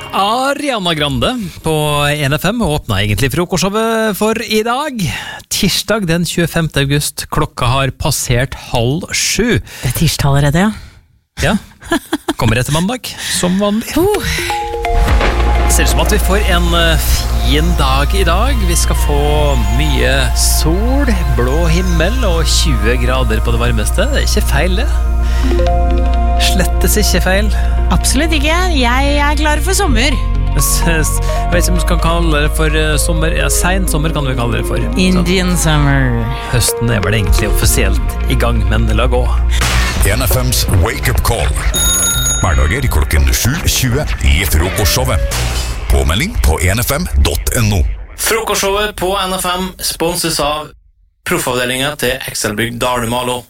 Ariana Grande på NFM åpnet egentlig frokostshowet for I dag. Tirsdag den 25. august. Klokka har passert 6:30. Det tirsdag allerede, ja. Ja, kommer etter mandag, som vanlig. Ser ut som at vi får en fin dag I dag. Vi skal få mye sol, blå himmel og 20 grader på det varmeste. Det ikke feil, det. Slettes ikke feil. Absolutt ikke. Jeg klar for sommer. Jeg vet ikke om vi skal kalle det for sommer. Ja, sen sommer kan vi kalle det for. Indian summer. Høsten vel egentlig offisielt I gang, men la gå. NFMs Wake Up Call. Hverdager klokken 7:20 I frokostshowet. Påmelding på nfm.no. Frokostshowet på NFM sponses av proffavdelingen til Excelbygg Dalmalo.